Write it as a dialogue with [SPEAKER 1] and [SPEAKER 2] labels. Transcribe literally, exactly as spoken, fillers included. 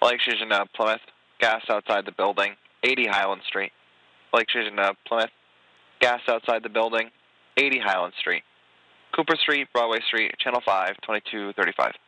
[SPEAKER 1] Lake Station, uh, Plymouth. Gas outside the building. eighty Highland Street. Lake Station, uh, Plymouth. Gas outside the building. eighty Highland Street. Cooper Street, Broadway Street, Channel five, twenty-two thirty-five.